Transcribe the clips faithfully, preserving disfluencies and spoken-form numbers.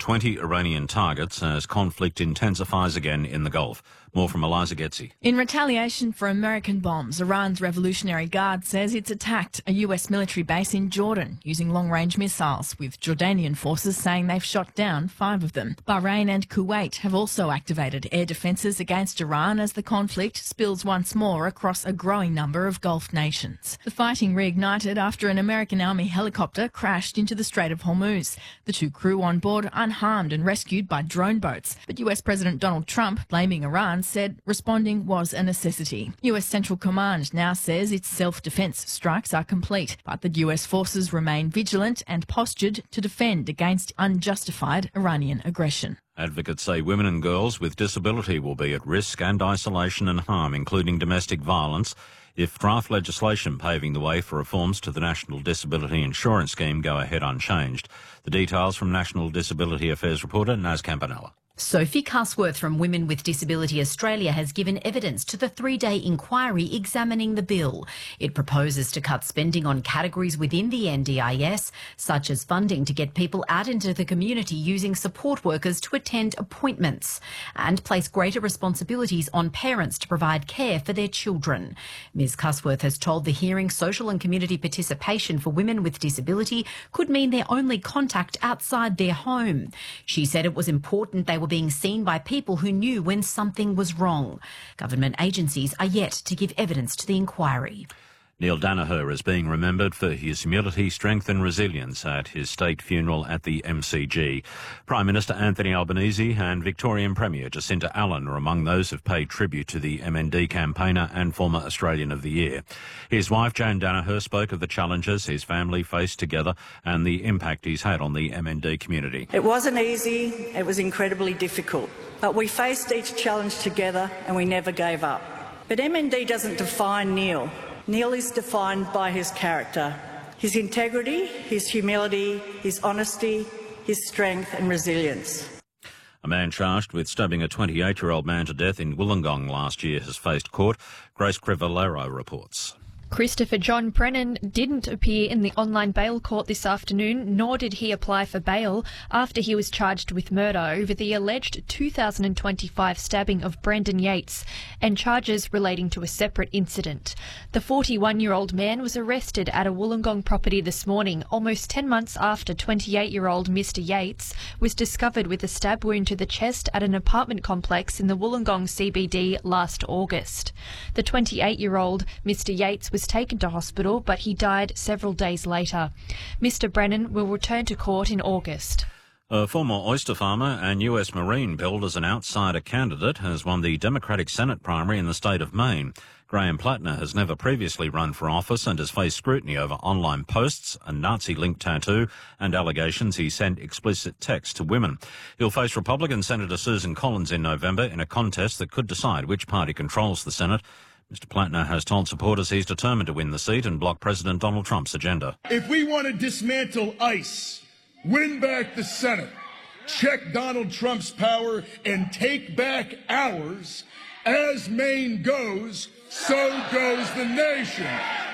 twenty Iranian targets as conflict intensifies again in the Gulf. More from Eliza Getzi. In retaliation for American bombs, Iran's Revolutionary Guard says it's attacked a U S military base in Jordan using long-range missiles, with Jordanian forces saying they've shot down five of them. Bahrain and Kuwait have also activated air defences against Iran as the conflict spills once more across a growing number of Gulf nations. The fighting reignited after an American Army helicopter crashed into the Strait of Hormuz. The two crew on board unharmed and rescued by drone boats. But U S President Donald Trump, blaming Iran, said responding was a necessity. U S Central Command now says its self-defence strikes are complete, but that U S forces remain vigilant and postured to defend against unjustified Iranian aggression. Advocates say women and girls with disability will be at risk and isolation and harm, including domestic violence, if draft legislation paving the way for reforms to the National Disability Insurance Scheme go ahead unchanged. The details from National Disability Affairs reporter Naz Campanella. Sophie Cusworth from Women with Disability Australia has given evidence to the three-day inquiry examining the bill. It proposes to cut spending on categories within the N D I S, such as funding to get people out into the community using support workers to attend appointments, and place greater responsibilities on parents to provide care for their children. Ms Cusworth has told the hearing social and community participation for women with disability could mean their only contact outside their home. She said it was important they were being seen by people who knew when something was wrong. Government agencies are yet to give evidence to the inquiry. Neil Danaher is being remembered for his humility, strength and resilience at his state funeral at the M C G. Prime Minister Anthony Albanese and Victorian Premier Jacinta Allen are among those who've paid tribute to the M N D campaigner and former Australian of the Year. His wife, Joan Danaher, spoke of the challenges his family faced together and the impact he's had on the M N D community. It wasn't easy, it was incredibly difficult, but we faced each challenge together and we never gave up. But M N D doesn't define Neil. Neil is defined by his character, his integrity, his humility, his honesty, his strength and resilience. A man charged with stabbing a twenty-eight-year-old man to death in Wollongong last year has faced court. Grace Crivellero reports. Christopher John Brennan didn't appear in the online bail court this afternoon, nor did he apply for bail after he was charged with murder over the alleged two thousand twenty-five stabbing of Brendan Yates and charges relating to a separate incident. The forty-one-year-old man was arrested at a Wollongong property this morning, almost ten months after twenty-eight-year-old Mister Yates was discovered with a stab wound to the chest at an apartment complex in the Wollongong C B D last August. The twenty-eight-year-old Mister Yates was taken to hospital, but he died several days later. Mister Brennan will return to court in August. A former oyster farmer and U S Marine billed as an outsider candidate has won the Democratic Senate primary in the state of Maine. Graham Plattner has never previously run for office and has faced scrutiny over online posts, a Nazi-linked tattoo and allegations he sent explicit texts to women. He'll face Republican Senator Susan Collins in November in a contest that could decide which party controls the Senate. Mister Plattner has told supporters he's determined to win the seat and block President Donald Trump's agenda. If we want to dismantle ICE, win back the Senate, check Donald Trump's power, and take back ours, as Maine goes, so goes the nation.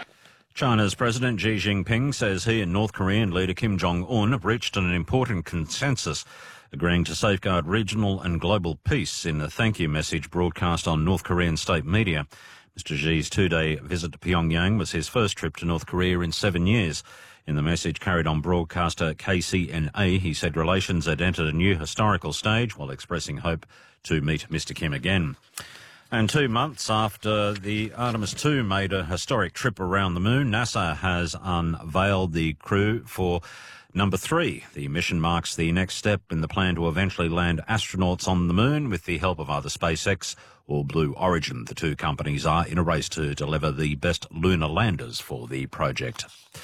China's President Xi Jinping says he and North Korean leader Kim Jong-un have reached an important consensus, agreeing to safeguard regional and global peace in a thank you message broadcast on North Korean state media. Mister Xi's two-day visit to Pyongyang was his first trip to North Korea in seven years. In the message carried on broadcaster K C N A, he said relations had entered a new historical stage while expressing hope to meet Mister Kim again. And two months after the Artemis two made a historic trip around the moon, NASA has unveiled the crew for number three. The mission marks the next step in the plan to eventually land astronauts on the moon with the help of either SpaceX or Blue Origin. The two companies are in a race to deliver the best lunar landers for the project.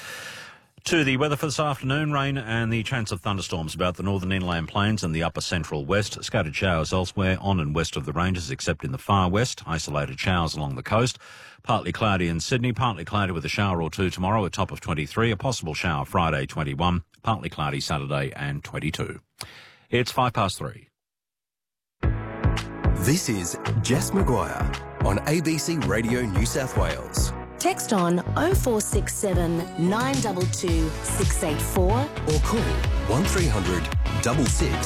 To the weather for this afternoon, rain and the chance of thunderstorms about the northern inland plains and the upper central west. Scattered showers elsewhere on and west of the ranges except in the far west. Isolated showers along the coast. Partly cloudy in Sydney, partly cloudy with a shower or two tomorrow, a top of twenty-three. A possible shower Friday, twenty-one. Partly cloudy Saturday and twenty-two. It's five past three. This is Jess Maguire on A B C Radio New South Wales. Text on oh four six seven, nine two two, six eight four or call one three hundred, six six